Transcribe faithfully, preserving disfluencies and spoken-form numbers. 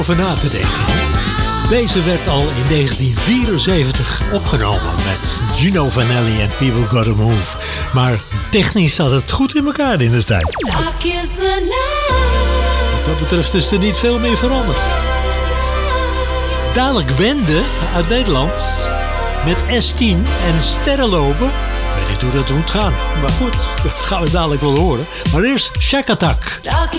over na te denken. Deze werd al in negentien vierenzeventig opgenomen met Gino Vanelli en People Gotta Move. Maar technisch zat het goed in elkaar in de tijd. Wat dat betreft is er niet veel meer veranderd. Dadelijk Wende uit Nederland met S tien en Sterrenlopen. Ik weet niet hoe dat moet gaan. Maar goed, dat gaan we dadelijk wel horen. Maar eerst Shack Attack.